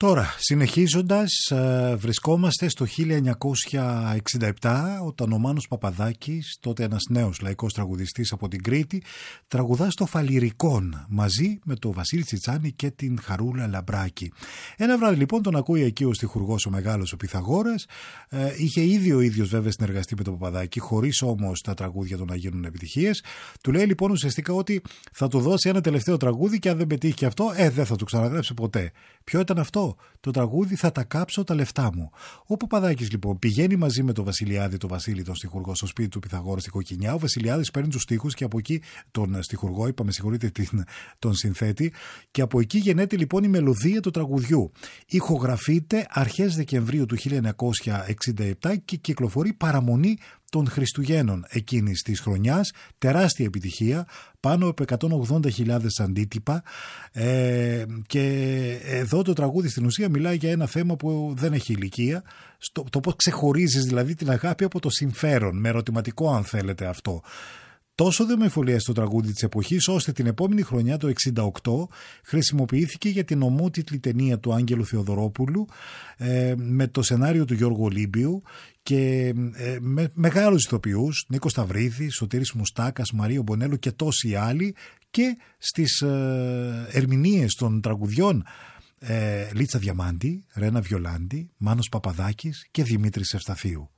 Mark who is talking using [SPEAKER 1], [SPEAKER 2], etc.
[SPEAKER 1] Τώρα, συνεχίζοντας, βρισκόμαστε στο 1967, όταν ο Μάνος Παπαδάκης, τότε ένας νέος λαϊκός τραγουδιστής από την Κρήτη, τραγουδά στο Φαλιρικόν μαζί με τον Βασίλη Τσιτσάνη και την Χαρούλα Λαμπράκη. Ένα βράδυ λοιπόν τον ακούει εκεί ο στιχουργός ο μεγάλος ο Πυθαγόρας. Είχε ήδη ο ίδιος βέβαια συνεργαστεί με τον Παπαδάκη, χωρίς όμως τα τραγούδια του να γίνουν επιτυχίες. Του λέει λοιπόν ουσιαστικά ότι θα του δώσει ένα τελευταίο τραγούδι και αν δεν πετύχει και αυτό, δεν θα του ξαναγράψει ποτέ. Ποιο ήταν αυτό? Το τραγούδι «Θα τα κάψω τα λεφτά μου». Ο Παπαδάκης λοιπόν πηγαίνει μαζί με τον Βασιλιάδη, τον Βασίλη, τον στιχουργό, στο σπίτι του Πυθαγόρα στη Κοκκινιά. Ο Βασιλιάδης παίρνει τους στίχους και από εκεί, τον στιχουργό, τον συνθέτη, και από εκεί γεννέται λοιπόν η μελωδία του τραγουδιού. Ηχογραφείται αρχές Δεκεμβρίου του 1967 και κυκλοφορεί παραμονή των Χριστουγέννων εκείνης της χρονιάς, τεράστια επιτυχία, πάνω από 180.000 αντίτυπα, και εδώ το τραγούδι στην ουσία μιλάει για ένα θέμα που δεν έχει ηλικία, το πώς ξεχωρίζεις δηλαδή την αγάπη από το συμφέρον, με ερωτηματικό αν θέλετε αυτό. Τόσο δεν με εμφολίασε το τραγούδι της εποχής, ώστε την επόμενη χρονιά, το 1968, χρησιμοποιήθηκε για την ομότιτλη ταινία του Άγγελου Θεοδωρόπουλου, με το σενάριο του Γιώργου Ολύμπιου και με μεγάλους ηθοποιούς, Νίκο Σταυρίδης, Σωτήρης Μουστάκας, Μαρίο Μπονέλο και τόσοι άλλοι, και στις ερμηνείες των τραγουδιών Λίτσα Διαμάντη, Ρένα Βιολάντη, Μάνος Παπαδάκης και Δημήτρης Ευσταθίου.